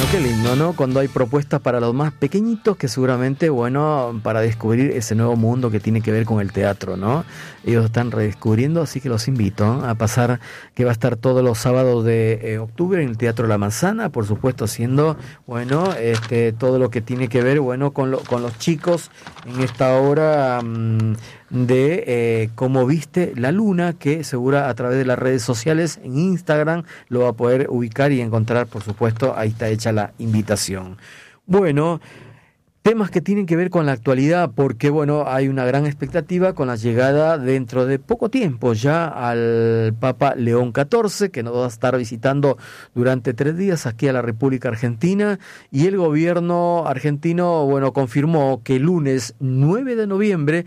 qué lindo, ¿no? Cuando hay propuestas para los más pequeñitos que seguramente, bueno, para descubrir ese nuevo mundo que tiene que ver con el teatro, ¿no? Ellos están redescubriendo, así que los invito a pasar, que va a estar todos los sábados de octubre en el Teatro La Manzana, por supuesto, haciendo, bueno, todo lo que tiene que ver, bueno, con los chicos en esta obra de Cómo viste la luna, que segura a través de las redes sociales, en Instagram, lo va a poder ubicar y encontrar, por supuesto, ahí está hecha la invitación. Bueno, temas que tienen que ver con la actualidad, porque bueno, hay una gran expectativa con la llegada dentro de poco tiempo ya al Papa León XIV, que nos va a estar visitando durante 3 días aquí a la República Argentina, y el gobierno argentino, bueno, confirmó que el lunes 9 de noviembre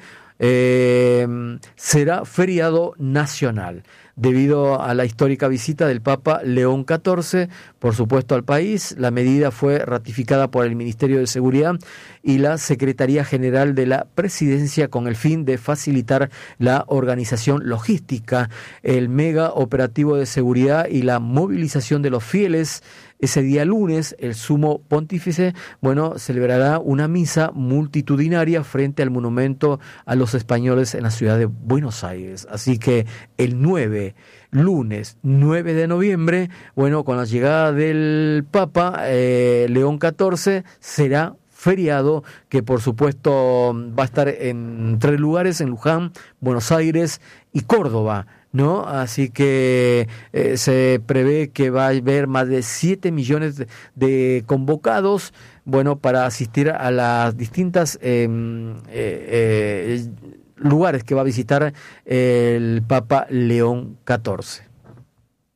será feriado nacional. Debido a la histórica visita del Papa León XIV, por supuesto, al país, la medida fue ratificada por el Ministerio de Seguridad y la Secretaría General de la Presidencia con el fin de facilitar la organización logística, el mega operativo de seguridad y la movilización de los fieles. Ese día lunes, el sumo pontífice, bueno, celebrará una misa multitudinaria frente al monumento a los españoles en la ciudad de Buenos Aires. Así que el lunes 9 de noviembre, bueno, con la llegada del Papa León XIV, será feriado, que por supuesto va a estar en 3 lugares, en Luján, Buenos Aires y Córdoba, ¿no? Así que se prevé que va a haber más de 7 millones de convocados, bueno, para asistir a las distintas lugares que va a visitar el Papa León XIV.